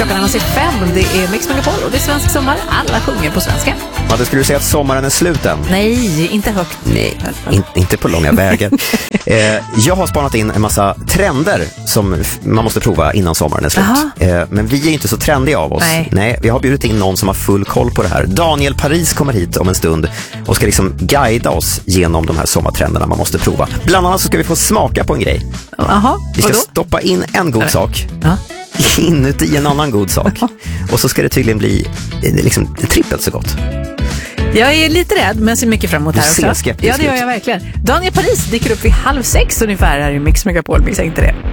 Klockan är 5, det är Mix Megapol och det är svensk sommar. Alla sjunger på svenska. Ja, det skulle du säga att sommaren är slut än? Nej, inte högt. Nej, inte på långa vägar. Jag har spanat in en massa trender som man måste prova innan sommaren är slut. Men vi är inte så trendiga av oss. Nej, vi har bjudit in någon som har full koll på det här. Daniel Paris kommer hit om en stund och ska liksom guida oss genom de här sommartrenderna man måste prova. Bland annat så ska vi få smaka på en grej. Vi ska stoppa in en god sak inuti en annan god sak. Och så ska det tydligen bli liksom trippelt så gott. Jag är lite rädd, men ser mycket fram emot här också. Du ser skeptisk ut. Ja, det gör jag verkligen. Daniel Paris dyker upp vid 5:30 ungefär här i Mix Megapol. Missa inte det.